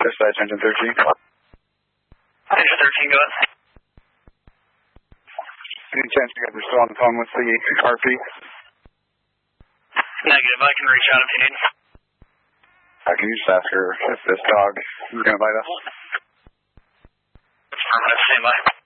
Dispatch engine 13. Engine 13, go ahead. Any chance you guys are still on the phone with the RP? Negative, I can reach out if you need. Can you just ask her if this dog is going to bite us? Affirmative, stand by.